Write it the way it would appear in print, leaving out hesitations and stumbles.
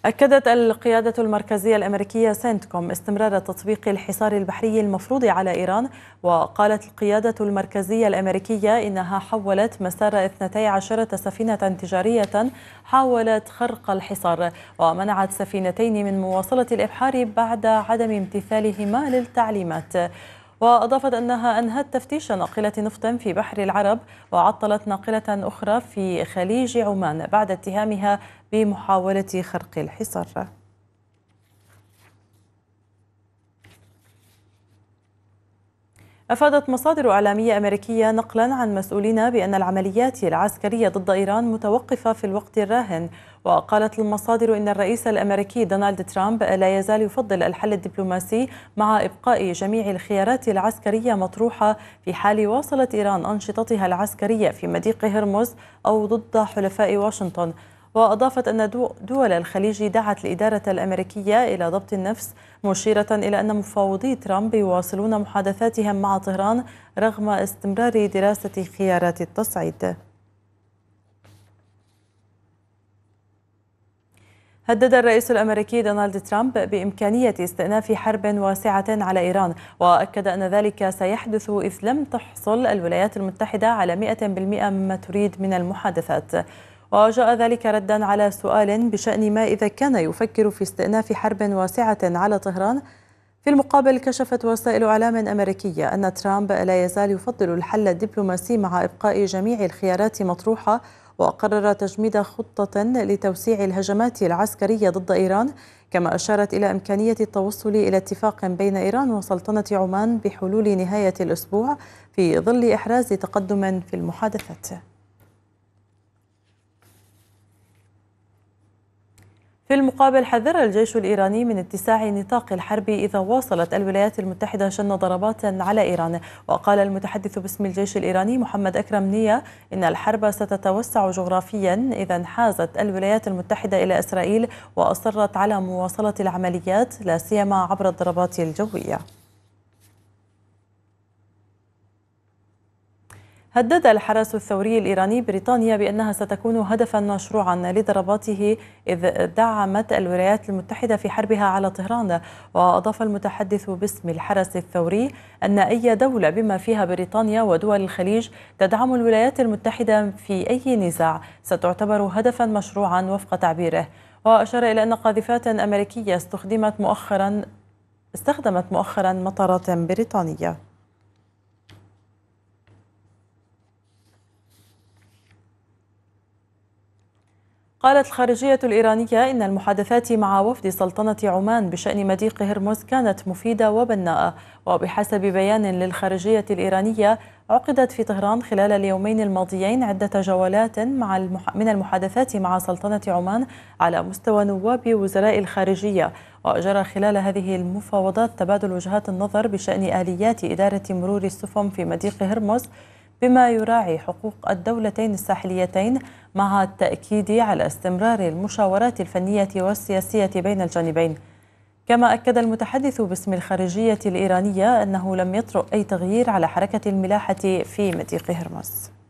أكدت القيادة المركزية الأمريكية سنتكوم استمرار تطبيق الحصار البحري المفروض على إيران. وقالت القيادة المركزية الأمريكية إنها حولت مسار 12 سفينة تجارية حاولت خرق الحصار، ومنعت سفينتين من مواصلة الإبحار بعد عدم امتثالهما للتعليمات. وأضافت أنها أنهت تفتيش ناقلة نفط في بحر العرب، وعطلت ناقلة أخرى في خليج عمان بعد اتهامها بمحاولة خرق الحصار. أفادت مصادر إعلامية أمريكية نقلا عن مسؤولين بأن العمليات العسكرية ضد إيران متوقفة في الوقت الراهن. وقالت المصادر إن الرئيس الأمريكي دونالد ترامب لا يزال يفضل الحل الدبلوماسي مع إبقاء جميع الخيارات العسكرية مطروحة في حال واصلت إيران أنشطتها العسكرية في مضيق هرمز أو ضد حلفاء واشنطن. وأضافت أن دول الخليج دعت الإدارة الأمريكية إلى ضبط النفس، مشيرة إلى أن مفاوضي ترامب يواصلون محادثاتهم مع طهران رغم استمرار دراسة خيارات التصعيد. هدد الرئيس الأمريكي دونالد ترامب بإمكانية استئناف حرب واسعة على إيران، وأكد أن ذلك سيحدث إذ لم تحصل الولايات المتحدة على 100% مما تريد من المحادثات. وجاء ذلك ردا على سؤال بشأن ما إذا كان يفكر في استئناف حرب واسعة على طهران. في المقابل، كشفت وسائل إعلام أمريكية أن ترامب لا يزال يفضل الحل الدبلوماسي مع إبقاء جميع الخيارات مطروحة، وقرر تجميد خطة لتوسيع الهجمات العسكرية ضد إيران، كما أشارت إلى إمكانية التوصل إلى اتفاق بين إيران وسلطنة عمان بحلول نهاية الأسبوع في ظل إحراز تقدم في المحادثات. في المقابل، حذر الجيش الإيراني من اتساع نطاق الحرب إذا واصلت الولايات المتحدة شن ضربات على إيران. وقال المتحدث باسم الجيش الإيراني محمد أكرم نية إن الحرب ستتوسع جغرافيا إذا انحازت الولايات المتحدة إلى إسرائيل وأصرت على مواصلة العمليات، لا سيما عبر الضربات الجوية. هدد الحرس الثوري الإيراني بريطانيا بأنها ستكون هدفا مشروعا لضرباته إذ دعمت الولايات المتحدة في حربها على طهران. وأضاف المتحدث باسم الحرس الثوري أن أي دولة بما فيها بريطانيا ودول الخليج تدعم الولايات المتحدة في أي نزاع ستعتبر هدفا مشروعا وفق تعبيره. وأشار إلى أن قاذفات أمريكية استخدمت مؤخرا مطارات بريطانية. قالت الخارجية الإيرانية إن المحادثات مع وفد سلطنة عمان بشأن مضيق هرمز كانت مفيدة وبناءة. وبحسب بيان للخارجية الإيرانية، عقدت في طهران خلال اليومين الماضيين عدة جولات من المحادثات مع سلطنة عمان على مستوى نواب وزراء الخارجية. وجرى خلال هذه المفاوضات تبادل وجهات النظر بشأن آليات إدارة مرور السفن في مضيق هرمز بما يراعي حقوق الدولتين الساحليتين، مع التأكيد على استمرار المشاورات الفنية والسياسية بين الجانبين. كما أكد المتحدث باسم الخارجية الإيرانية أنه لم يطرأ أي تغيير على حركة الملاحة في مضيق هرمز.